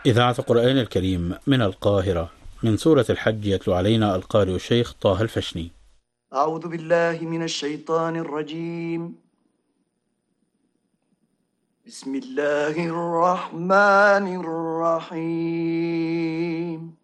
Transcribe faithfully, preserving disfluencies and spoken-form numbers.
إذاعة القرآن الكريم من القاهرة، من سورة الحج، يتلو علينا القارئ الشيخ طه الفشني. أعوذ بالله من الشيطان الرجيم. بسم الله الرحمن الرحيم.